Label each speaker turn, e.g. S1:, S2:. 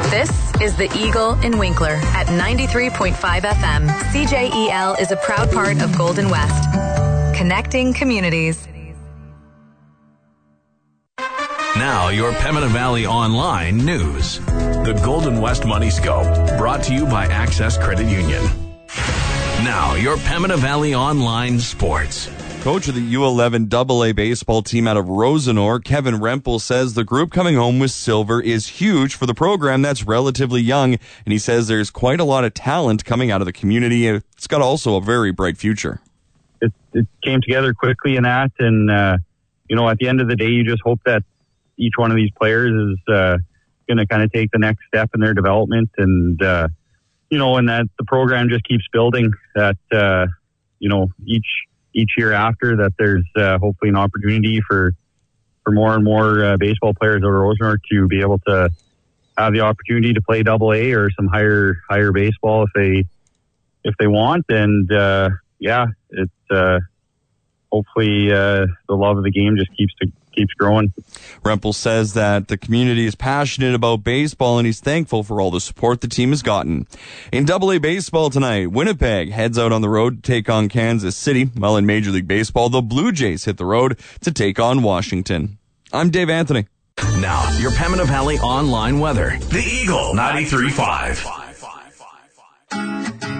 S1: This is the Eagle in Winkler at 93.5 FM. CJEL is a proud part of Golden West. Connecting communities.
S2: Now, your Pembina Valley Online news. The Golden West Money Scope, brought to you by Access Credit Union. Now, your Pembina Valley Online sports.
S3: Coach of the U11 AA baseball team out of Rosenor, Kevin Rempel, says the group coming home with silver is huge for the program that's relatively young, and he says there's quite a lot of talent coming out of the community. It's got also a very bright future.
S4: It came together quickly in that, and at the end of the day, you just hope that each one of these players is going to kind of take the next step in their development, and and that the program just keeps building. That each year after that, there's hopefully an opportunity for more and more baseball players out of Rosenor to be able to have the opportunity to play AA or some higher baseball if they want. And it's hopefully the love of the game just keeps growing.
S3: Rempel says that the community is passionate about baseball and he's thankful for all the support the team has gotten. In AA baseball tonight, Winnipeg heads out on the road to take on Kansas City, while in Major League Baseball, the Blue Jays hit the road to take on Washington. I'm Dave Anthony.
S2: Now, your Pembina Valley Online weather. The Eagle 93.5.